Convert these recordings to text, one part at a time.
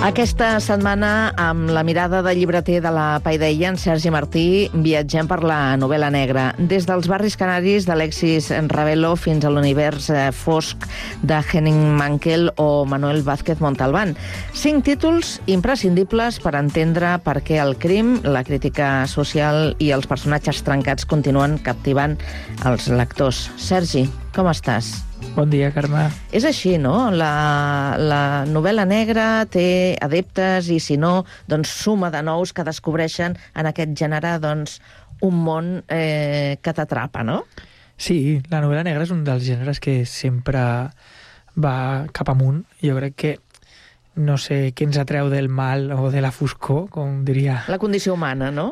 Aquesta setmana, amb la mirada de llibreter de la Paideia, en Sergi Martí, viatgem per la novel·la negra. Des dels barris canaris d'Alexis Ravelo fins a l'univers fosc de Henning Mankell o Manuel Vázquez Montalbán. 5 títols imprescindibles per entendre per què el crim, la crítica social i els personatges trencats continuen captivant els lectors. Sergi, com estàs? Bon dia, Carme. És així, no? La novel·la negra té adeptes i, si no, doncs suma de nous que descobreixen en aquest gènere doncs, un món que t'atrapa, no? Sí, la novel·la negra és un dels gèneres que sempre va cap amunt. Jo crec que no sé què ens atreu del mal o de la foscor, com diria. La condició humana, no?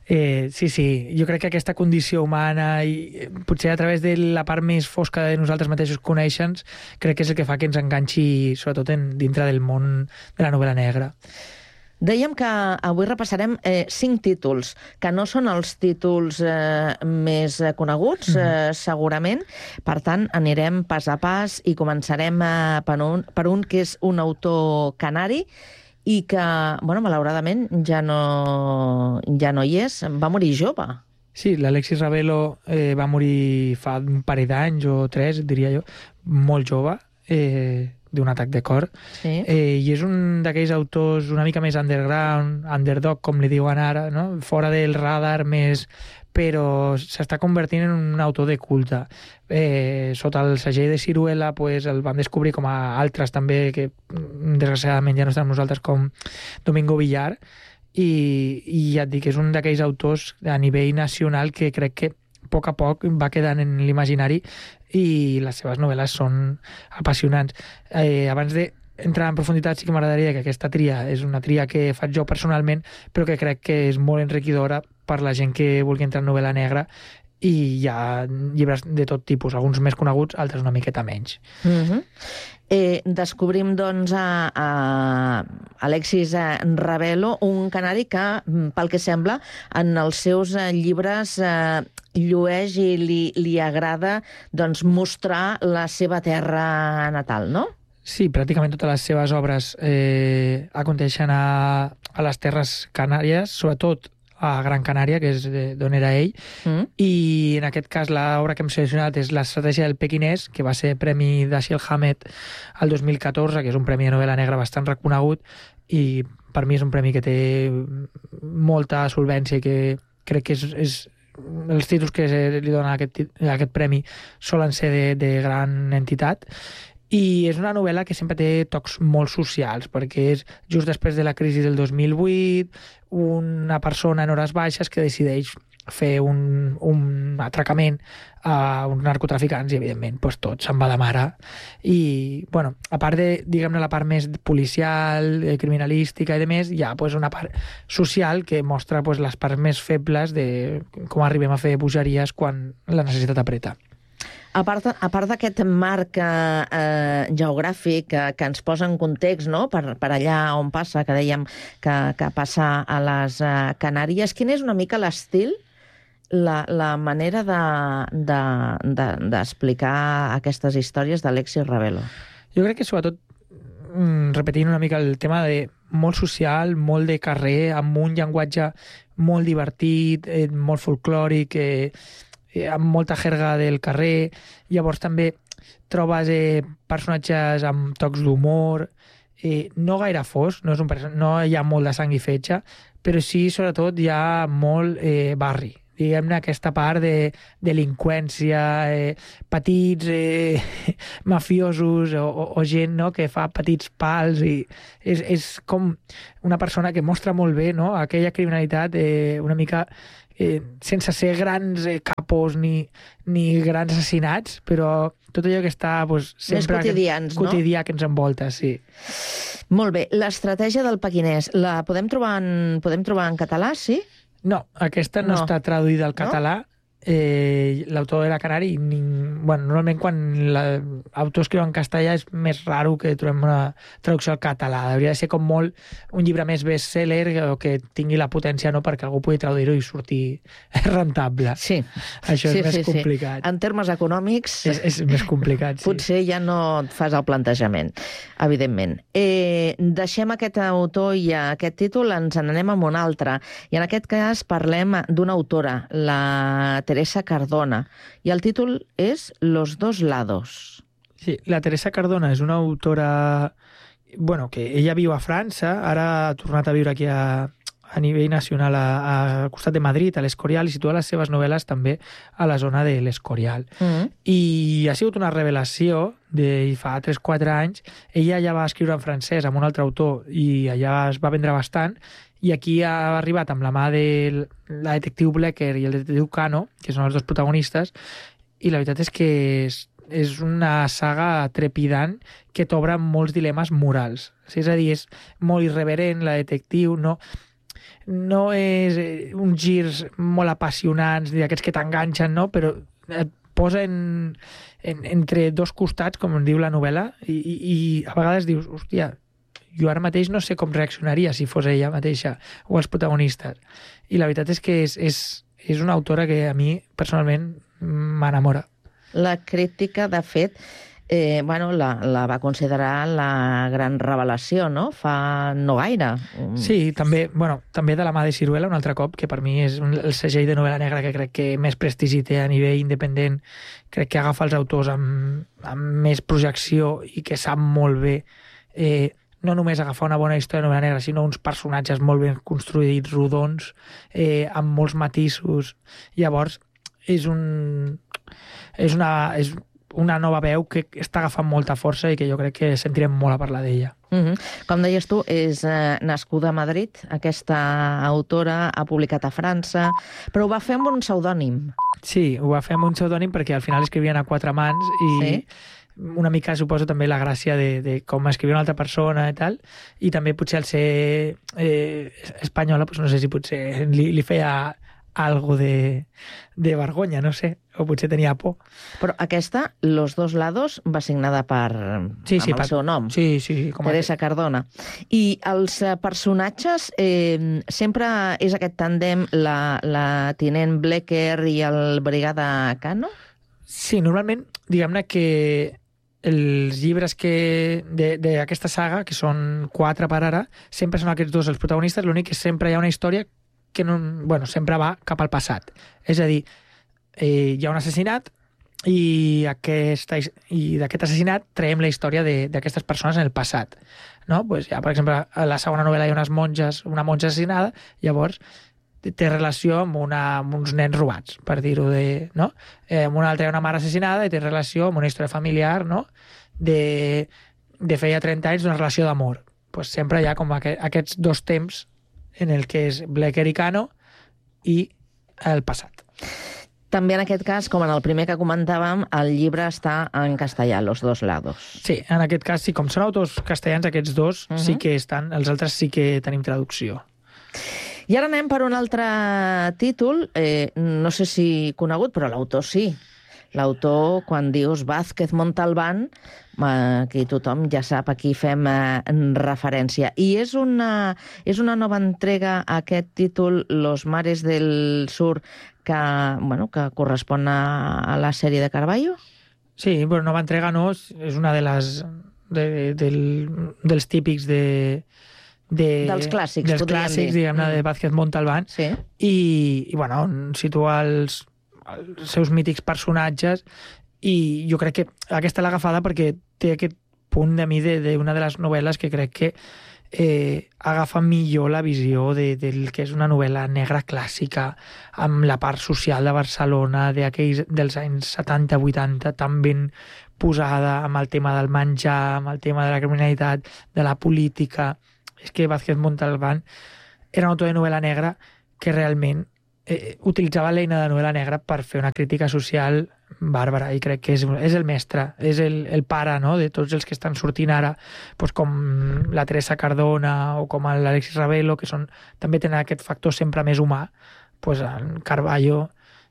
Sí. Jo crec que aquesta condició humana i potser a través de la part més fosca de nosaltres mateixos conèixer-nos, crec que és el que fa que ens enganxi, sobretot dintre del món de la novel·la negra. Dèiem que avui repassarem 5 títols, que no són els títols més coneguts, segurament. Per tant, anirem pas a pas i començarem per un que és un autor canari i que, bueno, malauradament ja no hi és. Va morir jove. Sí, l'Alexis Ravelo va morir fa un parell d'anys o 3, diria jo, molt jove, d'un atac de cor. Sí. I és un d'aquells autors una mica més underground, underdog, com li diuen ara, no? Fora del radar més, però s'està convertint en un autor de culte. Sota el segell de Siruela pues, el vam descobrir com a altres també, que desgraciadament ja no estan amb nosaltres, com Domingo Villar, i ja et dic, és un d'aquells autors a nivell nacional que crec que a poc va quedant en l'imaginari i les seves novel·les són apassionants. Abans d'entrar en profunditat, sí que m'agradaria que aquesta tria és una tria que faig jo personalment, però que crec que és molt enriquidora per la gent que vulgui entrar en novel·la negra, i hi ha llibres de tot tipus, alguns més coneguts, altres una miqueta menys. Descobrim, doncs, a Alexis Ravelo, un canari que, pel que sembla, en els seus llibres llueix i li agrada doncs, mostrar la seva terra natal, no? Sí, pràcticament totes les seves obres aconteixen a les terres canàries, sobretot a Gran Canària, que és d'on era ell, i en aquest cas l'obra que hem seleccionat és l'Estratègia del Pequinès, que va ser Premi Dashiell Hammett el 2014, que és un premi de novel·la negra bastant reconegut, i per mi és un premi que té molta solvència i que crec que és els títols que li donen aquest premi solen ser de gran entitat. I és una novel·la que sempre té tocs molt socials, perquè és just després de la crisi del 2008, una persona en hores baixes que decideix fer un atracament a uns narcotraficants i, evidentment, doncs tot se'n va de mare. I, bueno, a part de, diguem-ne, la part més policial, criminalística i demés, hi ha doncs, una part social que mostra doncs, les parts més febles de com arribem a fer bogeries quan la necessitat apreta. A part d'aquest marc geogràfic que ens posa en context, no? per allà on passa, que dèiem que passa a les Canàries, quin és una mica l'estil, la manera d'explicar aquestes històries d'Alexis Ravelo? Jo crec que sobretot repetint una mica el tema de molt social, molt de carrer, amb un llenguatge molt divertit, molt folclòric, amb molta jerga del carrer. Llavors també trobes personatges amb tocs d'humor, no gaire fosc, no hi ha molt de sang i fetge, però sí, sobretot, hi ha molt barri. Diguem-ne, aquesta part de delinqüència, petits mafiosos o gent, no?, que fa petits pals, i és com una persona que mostra molt bé, no?, aquella criminalitat una mica sense ser grans capos ni grans assassinats, però tot allò que està sempre quotidians, quotidià, que ens envolta, sí. Molt bé. L'Estratègia del Pequinès, la podem trobar en català, sí? No, aquesta no està traduïda al català. l'autor era canari i normalment quan l'autor escriu en castellà és més raro que trobem una traducció al català. Hauria de ser com molt un llibre més best-seller o que tingui la potència, no, perquè algú pugui traduir-ho i sortir rentable. Sí. Això és més complicat. En termes econòmics és més complicat, sí. Potser ja no et fas el plantejament, evidentment. Deixem aquest autor i aquest títol, ens n'anem amb un altre. I en aquest cas parlem d'una autora, la Teresa Cardona, i el títol és Los dos lados. Sí, la Teresa Cardona és una autora, que ella viu a França, ara ha tornat a viure aquí a nivell nacional al costat de Madrid, a l'Escorial, i situa les seves novel·les també a la zona de l'Escorial. I ha sigut una revelació de fa 3-4 anys. Ella ja va escriure en francès amb un altre autor i allà es va vendre bastant, i aquí ha arribat amb la mà de la detectiu Blecker i el detectiu Cano, que són els dos protagonistes, i la veritat és que és una saga trepidant que t'obre molts dilemes morals. És a dir, és molt irreverent, la detectiu, no és uns girs molt apassionants, d'aquests que t'enganxen, no? Però et posa entre dos costats, com en diu la novel·la, i a vegades dius, hòstia, jo ara mateix no sé com reaccionaria si fos ella mateixa o els protagonistes. I la veritat és que és una autora que a mi, personalment, m'enamora. La crítica, de fet, la va considerar la gran revelació, no? Fa no gaire. Sí, també de la mà de Siruela, un altre cop, que per mi és el segell de novel·la negra que crec que més prestigi té a nivell independent. Crec que agafa els autors amb més projecció i que sap molt bé no només agafar una bona història de novel·la negra, sinó uns personatges molt ben construïts, rodons, amb molts matisos. Llavors, és una nova veu que està agafant molta força i que jo crec que sentirem molt a parlar d'ella. Com deies tu, és nascuda a Madrid. Aquesta autora ha publicat a França, però ho va fer amb un pseudònim. Sí, ho va fer amb un pseudònim perquè al final escrivien a 4 mans i... Sí. Una mica suposo també la gràcia de com escrivia una altra persona i tal, i també potser al ser espanyola, no sé si potser li feia algo de vergonya, no sé, o potser tenia por. Però aquesta, Los dos lados, va signada amb el seu nom. Sí, Teresa Cardona. I els personatges, sempre és aquest tàndem, la tinent Blecker i el brigada Cano? Sí, normalment, diguem-ne que els llibres d'aquesta saga, que són 4 per ara, sempre són aquests dos els protagonistes, l'únic que sempre hi ha una història que sempre va cap al passat. És a dir, hi ha un assassinat i d'aquest assassinat traiem la història d'aquestes persones en el passat. No? Pues per exemple, a la segona novel·la hi ha una monja assassinada, llavors té relació amb uns nens robats, per dir-ho no? Amb una altra hi ha una mare assassinada i té relació amb una història familiar, no? De feia 30 anys, d'una relació d'amor. Pues sempre hi ha com aquests dos temps en el que és Blecker i Cano i el passat. També en aquest cas, com en el primer que comentàvem, el llibre està en castellà, Los dos lados. Sí, en aquest cas, sí, com són autors castellans, aquests dos sí que estan, els altres sí que tenim traducció. I ara anem per un altre títol, no sé si conegut, però l'autor sí. L'autor, quan dius Vázquez Montalbán, aquí tothom ja sap a qui fem referència. I és una nova entrega a aquest títol, Los mares del sur, que correspon a la sèrie de Carballo? Sí, però nova entrega no, és una dels típics dels clàssics, diguem-ne, de Vázquez Montalbán, sí. I situa els seus mítics personatges, i jo crec que aquesta l'ha agafada perquè té aquest punt de mi d'una de les novel·les que crec que agafa millor la visió del que és una novel·la negra clàssica, amb la part social de Barcelona dels anys 70-80 tan ben posada, amb el tema del menjar, amb el tema de la criminalitat, de la política. És que Vázquez Montalbán era un autor de novel·la negra que realment utilitzava l'eina de novel·la negra per fer una crítica social bàrbara, i crec que és el mestre, és el pare, no?, de tots els que estan sortint ara, doncs com la Teresa Cardona o com l'Alexis Ravelo, que també tenen aquest factor sempre més humà. Doncs en Carballo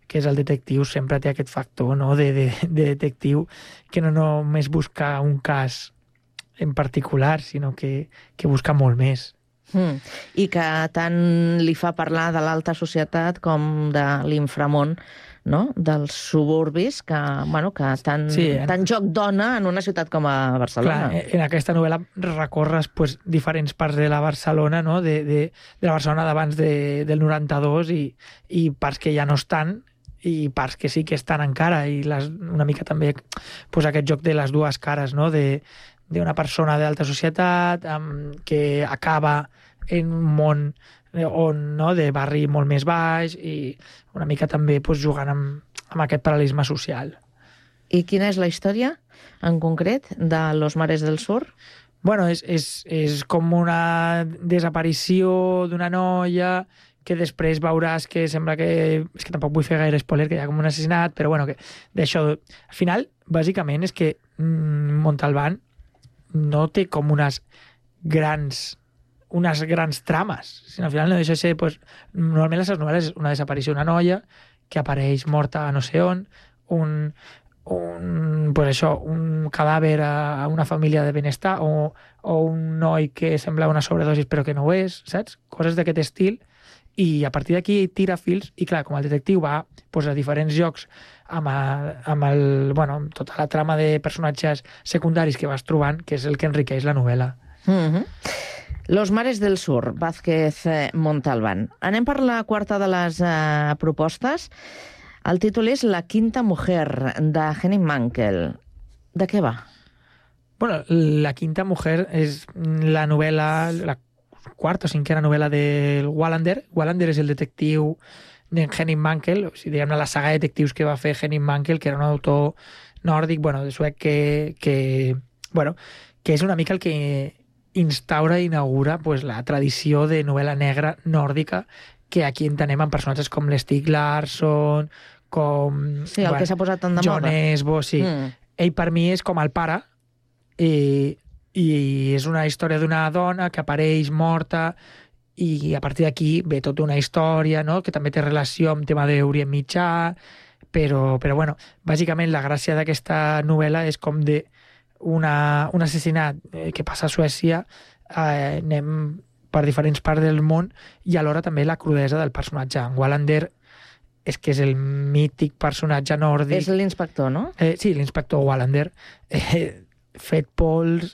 que és el detectiu, sempre té aquest factor, no?, de detectiu, que no només busca un cas en particular, sinó que busca molt més. I que tant li fa parlar de l'alta societat com de l'inframón, no?, dels suburbis, que tant joc dona en una ciutat com a Barcelona. Clar, en aquesta novel·la recorres diferents parts de la Barcelona, no?, de la Barcelona d'abans del 92 i parts que ja no estan, i parts que sí que estan encara, i una mica també aquest joc de les dues cares, no?, d'una persona d'alta societat que acaba en un món de barri molt més baix, i una mica també jugant amb aquest paral·lelisme social. I quina és la història, en concret, de Los Mares del Sur? Bueno, és com una desaparició d'una noia que després veuràs que sembla que... És que tampoc vull fer gaire spoiler, que hi ha com un assassinat, però bueno, que d'això... Al final, bàsicament, és que Montalbán no té com unes grans trames, sinó al final no deixa de ser... Normalment les novel·les és una desaparició d'una noia que apareix morta a no sé on, un cadàver a una família de benestar, o un noi que sembla una sobredosis però que no ho és, saps? Coses d'aquest estil. I a partir d'aquí tira fils, i clar, com el detectiu va a diferents llocs amb tota la trama de personatges secundaris que vas trobant, que és el que enriqueix la novel·la. Los Mares del Sur, Vázquez Montalbán. Anem per la quarta de les propostes. El títol és La quinta mujer, de Henning Mankell. De què va? Bueno, La quinta mujer és la novel·la, la quarta o cinquena novel·la del Wallander. Wallander és el detectiu d'en Henning Mankell, o sigui, diguem-ne, la saga de detectius que va fer Henning Mankell, que era un autor nòrdic, de suec, que és una mica el que instaura i inaugura la tradició de novel·la negra nòrdica, que aquí entenem en personatges com l'Stieg Larsson, com... Sí, el que s'ha posat tant de moda. John Esbo, sí. Ell per mi és com el pare, i és una història d'una dona que apareix morta, i a partir d'aquí ve tota una història, no?, que també té relació amb tema d'Orient Mitjà, però bàsicament la gràcia d'aquesta novel·la és com un assassinat que passa a Suècia, anem per diferents parts del món, i alhora també la crudesa del personatge. En Wallander és que és el mític personatge nòrdic. És l'inspector, no? Sí, l'inspector Wallander. Fet pols,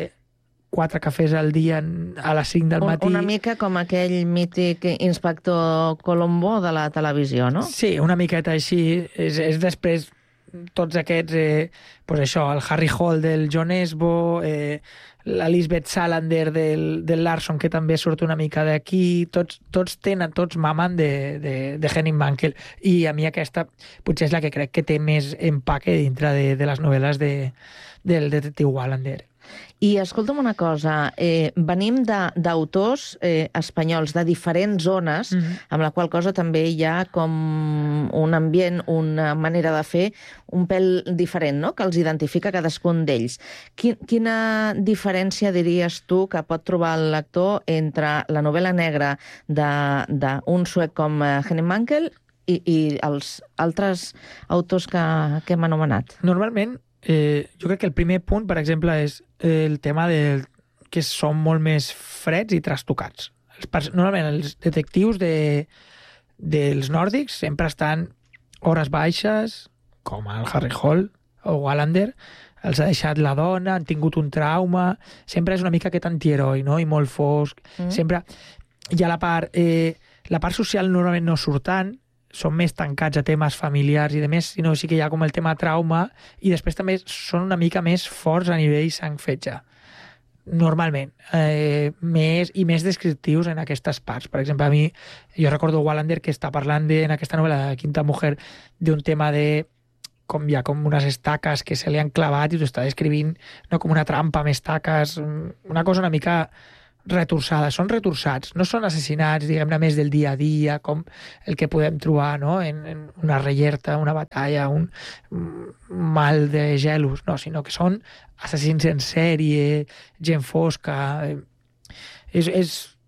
4 cafès al dia a les 5 del matí. Una mica com aquell mític inspector Colombo de la televisió, no? Sí, una miqueta així. És després tots aquests, el Harry Hole del John Esbo, l'Elisabeth Salander del Larsson, que també surt una mica d'aquí, tots mamen de Henning Mankell, i a mi aquesta potser és la que crec que té més empaque dintre de les novel·les del detectiu Wallander. I escolta'm una cosa, venim d'autors espanyols de diferents zones, amb la qual cosa també hi ha com un ambient, una manera de fer un pèl diferent, no?, que els identifica cadascun d'ells. Quina diferència diries tu que pot trobar el lector entre la novel·la negra d'un suec com Henning Mankell i els altres autors que hem anomenat? Normalment, jo crec que el primer punt, per exemple, és el tema que són molt més freds i trastocats. Normalment els detectius dels nòrdics sempre estan hores baixes, com el Harry Hole o Wallander, els ha deixat la dona, han tingut un trauma, sempre és una mica aquest antiheroi, no?, i molt fosc. Sempre hi ha la part social normalment no surt tant, són més tancats a temes familiars i de més, sinó sí que hi ha com el tema trauma, i després també són una mica més forts a nivell sang-fetge, normalment, més descriptius en aquestes parts. Per exemple, a mi, jo recordo Wallander que està parlant en aquesta novel·la de Quinta Mujer d'un tema de com hi ha com unes estaques que se li han clavat i t'ho està descrivint, no, com una trampa amb estaques, una cosa una mica retorçada. Són retorçats, no són assassinats, diguem-ne, més del dia a dia, com el que podem trobar, no?, en una reyerta, una batalla, un mal de gelos, no, sinó que són assassins en sèrie, gent fosca. És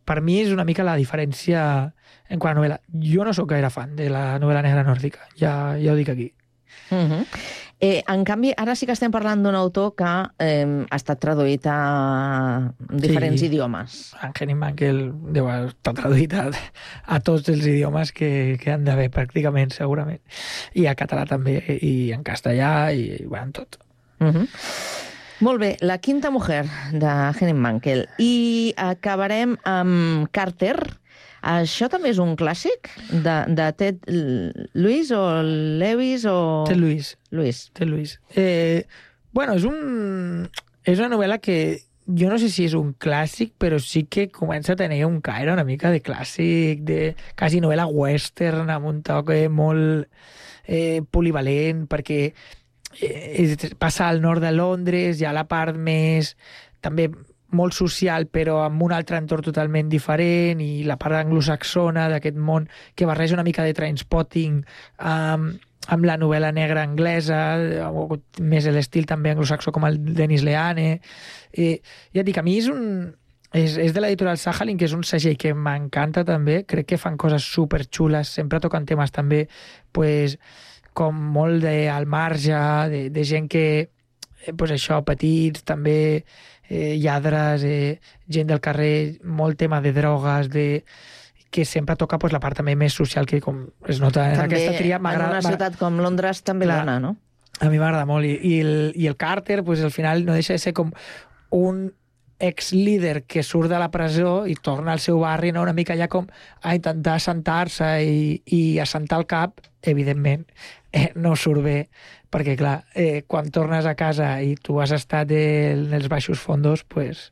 per mi és una mica la diferència en quant a novel·la. Jo no sóc gaire fan de la novel·la negra nòrdica, ja ho dic aquí. En canvi, ara sí que estem parlant d'un autor que ha estat traduït a diferents idiomes. En Henning Mankell deu estar traduït a tots els idiomes que han d'haver, pràcticament, segurament. I a català també, i en castellà, i en tot. Molt bé, La quinta mujer, de Henning Mankell. I acabarem amb Carter. Això també és un clàssic de Ted Lewis o Lewis o... Ted Lewis. Ted Lewis. Bueno, és una novel·la que jo no sé si és un clàssic, però sí que comença a tenir un caire una mica de clàssic, de quasi novel·la western, amb un toc molt polivalent, perquè passa al nord de Londres, hi ha la part més també molt social, però amb un altre entorn totalment diferent, i la part anglosaxona d'aquest món que barreja una mica de Trainspotting amb la novel·la negra anglesa, o més l'estil també anglosaxó com el Denis Lehane. Ja et dic, a mi és de l'editorial Sakhalin, que és un segell que m'encanta també, crec que fan coses superxules, sempre toquen temes també pues, com molt al marge, de gent que, pues això, petits, també lladres, gent del carrer, molt tema de drogues, que sempre toca pues, la part també més social, que com es nota en aquesta tria. En una ciutat com Londres també dona, no? A mi m'agrada molt. I el Carter, pues, al final, no deixa de ser com un ex-líder que surt de la presó i torna al seu barri, no? Una mica ja com a intentar assentar-se i assentar el cap, evidentment, no surt bé, perquè, clar, quan tornes a casa i tu has estat en els baixos fondos, pues,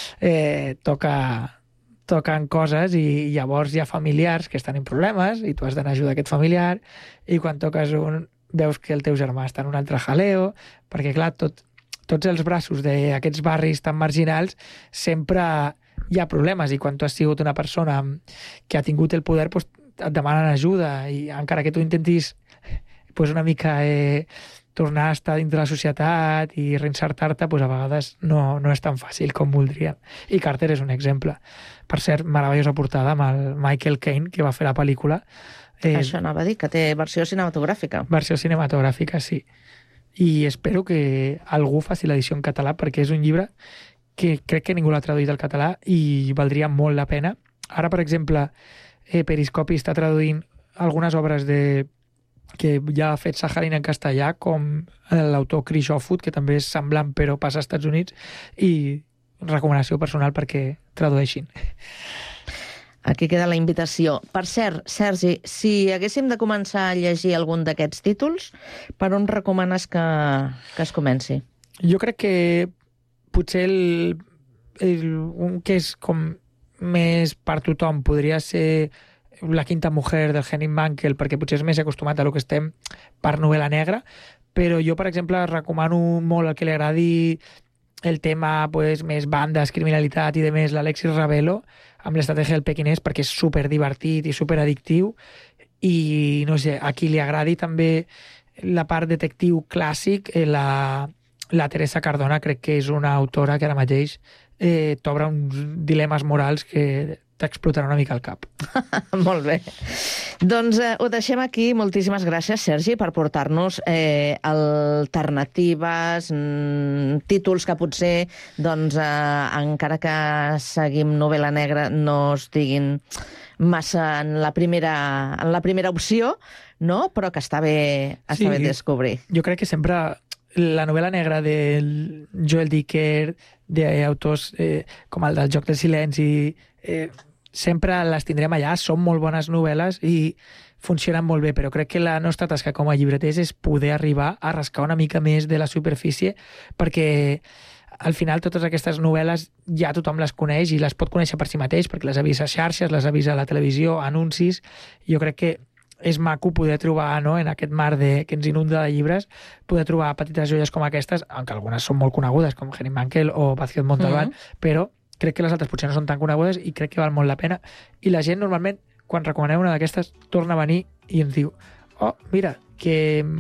toquen coses, i llavors hi ha familiars que estan en problemes i tu has d'anar a ajudar aquest familiar, i quan toques un, veus que el teu germà està en un altre jaleo, perquè, clar, tots els braços d'aquests barris tan marginals sempre hi ha problemes, i quan tu has sigut una persona que ha tingut el poder, pues, et demanen ajuda, i encara que tu intentis pues, una mica tornar a estar dintre de la societat i reinsertar-te, pues, a vegades no és tan fàcil com voldríem. I Carter és un exemple. Per cert, meravellosa portada amb el Michael Caine, que va fer la pel·lícula. Això anava a dir, que té versió cinematogràfica. Versió cinematogràfica, sí. I espero que algú faci l'edició en català, perquè és un llibre que crec que ningú l'ha traduït al català i valdria molt la pena. Ara, per exemple, Periscopi està traduint algunes obres que ja ha fet Sakhalin en castellà, com l'autor Chris Offutt, que també és semblant però passa als Estats Units, i recomanació personal perquè tradueixin. Aquí queda la invitació. Per cert, Sergi, si haguéssim de començar a llegir algun d'aquests títols, per on recomanes que es comenci? Jo crec que potser un que és com més per tothom podria ser La quinta mujer, del Henning Mankell, perquè potser és més acostumat a lo que estem per novel·la negra, però jo, per exemple, recomano molt el que li agradi el tema pues, més bandes, criminalitat i demés, l'Alexis Ravelo, amb l'estratègia del pequinès, perquè és superdivertit i superaddictiu, i no sé, a qui li agradi també la part detectiu clàssic, la Teresa Cardona crec que és una autora que ara mateix t'obre uns dilemes morals que t'explotarà una mica el cap. Molt bé. Doncs ho deixem aquí. Moltíssimes gràcies, Sergi, per portar-nos alternatives, títols que potser, doncs, encara que seguim novel·la negra, no es diguin massa en la primera opció, no? Però que està bé descobrir. Jo crec que sempre la novel·la negra de Joel Dicker, d'autors com el del Joc del Silenci, sempre les tindrem allà, són molt bones novel·les i funcionen molt bé, però crec que la nostra tasca com a llibreters és poder arribar a rascar una mica més de la superfície, perquè al final totes aquestes novel·les ja tothom les coneix i les pot conèixer per si mateix, perquè les ha vist a xarxes, les ha vist a la televisió, anuncis. Jo crec que és maco poder trobar, no, en aquest mar que ens inunda de llibres, poder trobar petites joies com aquestes, aunque algunes són molt conegudes, com Henning Mankell o Vázquez Montalbán, però crec que les altres potser no són tan conegudes i crec que val molt la pena. I la gent normalment, quan recomanem una d'aquestes, torna a venir i ens diu: oh, mira, que